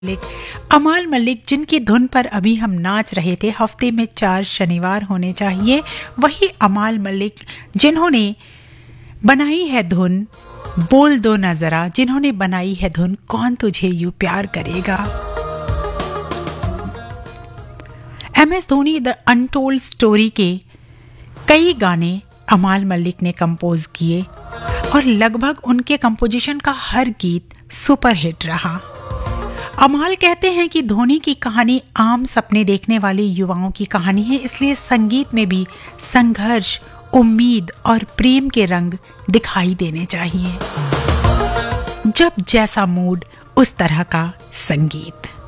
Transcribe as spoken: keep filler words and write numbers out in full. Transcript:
मलिक अमाल मलिक जिनकी धुन पर अभी हम नाच रहे थे, हफ्ते में चार शनिवार होने चाहिए, वही अमाल मलिक जिन्होंने बनाई है धुन बोल दो ना जरा, जिन्होंने बनाई है धुन कौन तुझे यूं प्यार करेगा। M S Dhoni the untold story के कई गाने अमाल मलिक ने कंपोज किए और लगभग उनके कंपोजिशन का हर गीत सुपरहिट रहा। अमाल कहते हैं कि धोनी की कहानी आम सपने देखने वाले युवाओं की कहानी है, इसलिए संगीत में भी संघर्ष, उम्मीद और प्रेम के रंग दिखाई देने चाहिए। जब जैसा मूड उस तरह का संगीत।